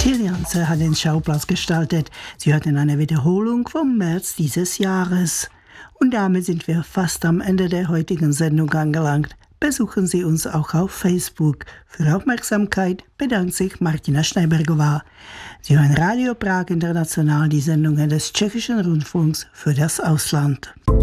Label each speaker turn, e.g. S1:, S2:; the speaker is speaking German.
S1: Kilianze hat den Schauplatz gestaltet. Sie hörten eine Wiederholung vom März dieses Jahres. Und damit sind wir fast am Ende der heutigen Sendung angelangt. Besuchen Sie uns auch auf Facebook. Für Aufmerksamkeit bedankt sich Martina Schneibergová. Sie hören Radio Prag International, die Sendungen des Tschechischen Rundfunks für das Ausland.